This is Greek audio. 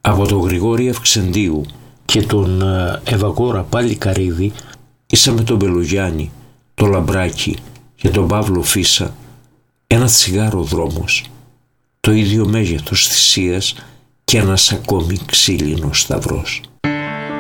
Από τον Γρηγόρη Αυξεντίου και τον Ευαγόρα πάλι Καρύδη ίσα με τον Μπελογιάννη, τον Λαμπράκη και τον Παύλο Φίσα ένα τσιγάρο δρόμος, το ίδιο μέγεθος θυσίας και ένας ακόμη ξύλινος σταυρός.